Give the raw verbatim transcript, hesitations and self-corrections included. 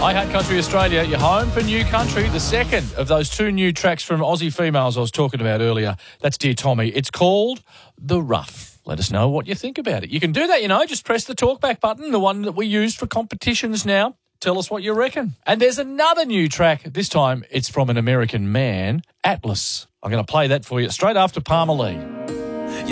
I Hate Country Australia, you're home for New Country, the second of those two new tracks from Aussie females I was talking about earlier. That's Dear Tommy. It's called The Rough. Let us know what you think about it. You can do that, you know, just press the talkback button, the one that we use for competitions now. Tell us what you reckon. And there's another new track. This time it's from an American man, Atlas. I'm going to play that for you straight after Palmer Lee.